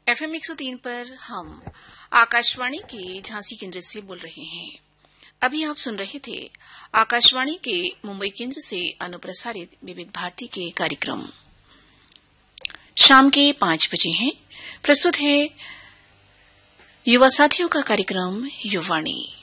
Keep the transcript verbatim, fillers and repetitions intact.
FM एक सौ तीन पर हम आकाशवाणी के झांसी केंद्र से बोल रहे हैं। अभी आप सुन रहे थे आकाशवाणी के मुंबई केंद्र से अनुप्रसारित विविध भारती के कार्यक्रम। शाम के पांच बजे हैं। प्रस्तुत है युवा साथियों का कार्यक्रम युवाणी।